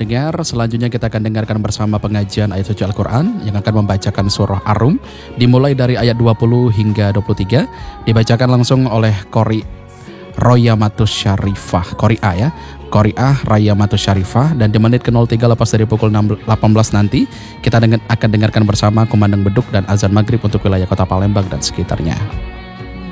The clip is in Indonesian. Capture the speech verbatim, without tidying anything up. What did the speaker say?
pendengar, selanjutnya kita akan dengarkan bersama pengajian ayat suci Al-Quran yang akan membacakan surah Ar-Rum dimulai dari ayat dua puluh hingga dua puluh tiga, dibacakan langsung oleh Qori Royamatus Syarifah, Qori A ya, Qori A Royamatus Syarifah, dan di menit ke nol tiga lepas dari pukul delapan belas nanti kita dengan, akan dengarkan bersama kumandang beduk dan azan maghrib untuk wilayah kota Palembang dan sekitarnya.